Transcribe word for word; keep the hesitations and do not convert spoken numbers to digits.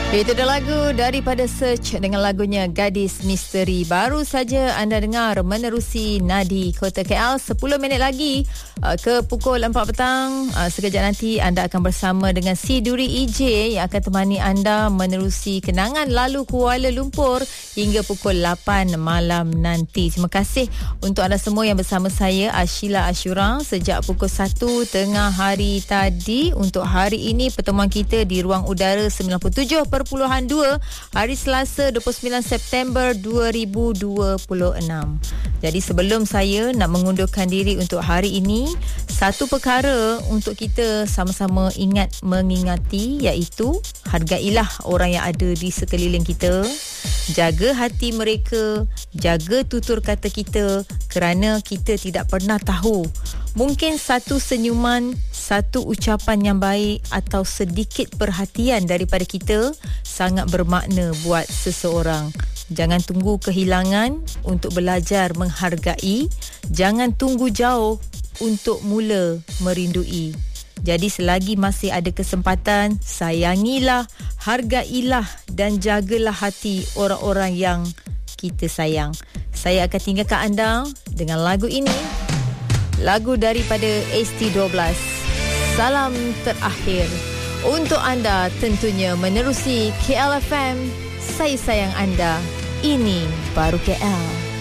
Itu dah lagu daripada Search dengan lagunya Gadis Misteri. Baru saja anda dengar menerusi Nadi Kota K L. sepuluh minit lagi uh, ke pukul empat petang. Uh, sekejap nanti anda akan bersama dengan si Duri E J yang akan temani anda menerusi kenangan lalu Kuala Lumpur hingga pukul lapan malam nanti. Terima kasih untuk anda semua yang bersama saya, Ashila Ashura, sejak pukul satu tengah hari tadi. Untuk hari ini pertemuan kita di ruang udara sembilan puluh tujuh perpuluhan dua hari Selasa dua puluh sembilan September dua ribu dua puluh enam. Jadi sebelum saya nak mengundurkan diri untuk hari ini, satu perkara untuk kita sama-sama ingat mengingati, iaitu hargailah orang yang ada di sekeliling kita. Jaga hati mereka, jaga tutur kata kita, kerana kita tidak pernah tahu. Mungkin satu senyuman, satu ucapan yang baik atau sedikit perhatian daripada kita sangat bermakna buat seseorang. Jangan tunggu kehilangan untuk belajar menghargai. Jangan tunggu jauh untuk mula merindui. Jadi selagi masih ada kesempatan, sayangilah, hargailah dan jagalah hati orang-orang yang kita sayang. Saya akan tinggalkan anda dengan lagu ini. Lagu daripada S T dua belas. Salam terakhir untuk anda, tentunya menerusi K L F M. Saya sayang anda. Ini baru K L.